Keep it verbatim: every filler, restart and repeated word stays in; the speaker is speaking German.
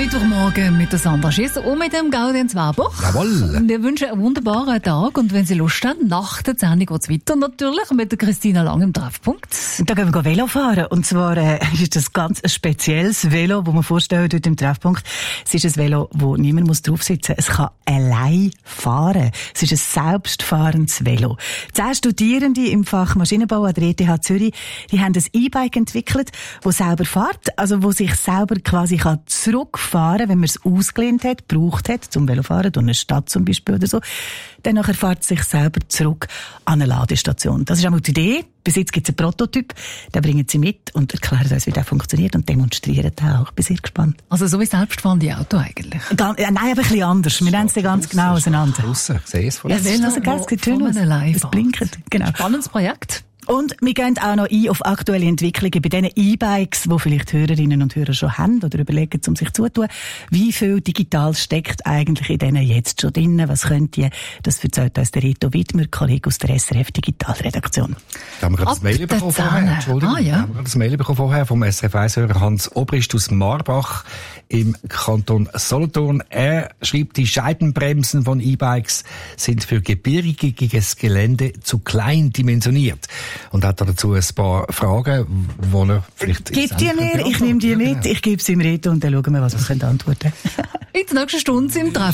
Mittwochmorgen mit der Sandra Schiss und mit dem Gaudenz Weber. Jawohl. Wir wünschen einen wunderbaren Tag und wenn Sie Lust haben, nach der Sendung geht es weiter, natürlich mit der Christina Lang im Treffpunkt. Da gehen wir Velo fahren und zwar äh, ist das ganz ein spezielles Velo, das wir vorstellen dort im Treffpunkt. Es ist ein Velo, wo niemand muss drauf sitzen muss. Es kann allein fahren. Es ist ein selbstfahrendes Velo. Zehn Studierende im Fach Maschinenbau an der E T H Zürich, die haben ein E-Bike entwickelt, das selber fährt, also wo sich selber quasi kann zurückfahren, wenn man es ausgelehnt hat, gebraucht hat, zum Velofahren, durch eine Stadt zum Beispiel oder so. Dann nachher fährt es sich selber zurück an eine Ladestation. Das ist einmal die Idee. Bis jetzt gibt es einen Prototyp, den bringen sie mit und erklären uns, wie der funktioniert und demonstrieren den auch. Ich bin sehr gespannt. Also so wie selbstfahrende Auto eigentlich? Gan- äh, nein, aber ein bisschen anders. Wir nennen es ganz genau auseinander. Draussen, ich sehe es von Ja, uns. das ist also geil, es sieht schön aus. Es blinkt, genau. Spannendes Projekt. Und wir gehen auch noch ein auf aktuelle Entwicklungen bei diesen E-Bikes, die vielleicht Hörerinnen und Hörer schon haben oder überlegen, um sich zuzutun. Wie viel digital steckt eigentlich in denen jetzt schon drin? Was könnt ihr? Das erzählt uns der Reto Widmer, Kollege aus der S R F Digitalredaktion. Da haben wir gerade das Mail bekommen vorher. Entschuldigung. Ah, ja. Da haben wir gerade das Mail bekommen vorher vom S R F eins-Hörer Hans Obrist aus Marbach im Kanton Solothurn. Er schreibt, die Scheibenbremsen von E-Bikes sind für gebirgiges Gelände zu klein dimensioniert. Und hat dazu ein paar Fragen, die er vielleicht... Gib die mir, ich nehme die mit, ich gebe sie ihm Reto und dann schauen wir, was wir antworten können. In der nächsten Stunde im Treff.